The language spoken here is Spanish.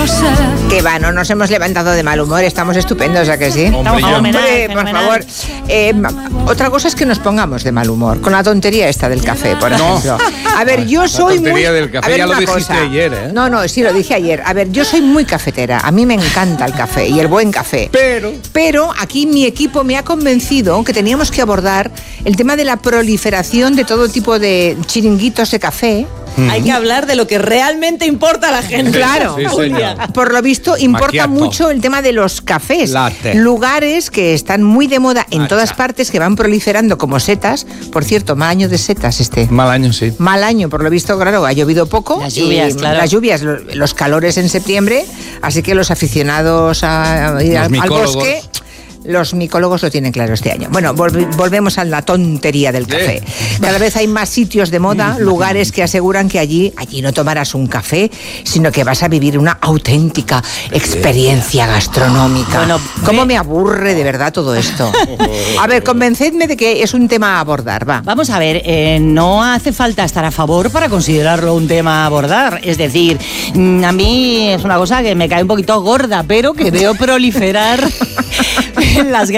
Que va, no nos hemos levantado de mal humor, estamos estupendos, ¿a que sí? Hombre, por favor. Otra cosa es que nos pongamos de mal humor, con la tontería esta del café, por ejemplo. A ver, yo soy muy... La tontería del café, ya lo dijiste ayer, ¿eh? No, sí, lo dije ayer. A ver, yo soy muy cafetera, a mí me encanta el café y el buen café. Pero aquí mi equipo me ha convencido que teníamos que abordar el tema de la proliferación de todo tipo de chiringuitos de café. Hay que hablar de lo que realmente importa a la gente. Claro, sí, Julia. Por lo visto importa mucho el tema de los cafés. Latte. Lugares que están muy de moda en todas partes, que van proliferando como setas. Por cierto, mal año de setas este. Mal año, sí. Mal año, por lo visto, claro, ha llovido poco. Las lluvias, claro. Las lluvias, los calores en septiembre. Así que los aficionados a ir al bosque... Los micólogos lo tienen claro este año. Bueno, volvemos a la tontería del café. Cada vez hay más sitios de moda, lugares que aseguran que allí no tomarás un café, sino que vas a vivir una auténtica experiencia gastronómica. Bueno, ¿cómo me aburre de verdad todo esto? A ver, convencedme de que es un tema a abordar, va. Vamos a ver, no hace falta estar a favor para considerarlo un tema a abordar. Es decir, a mí es una cosa que me cae un poquito gorda, pero que veo proliferar en las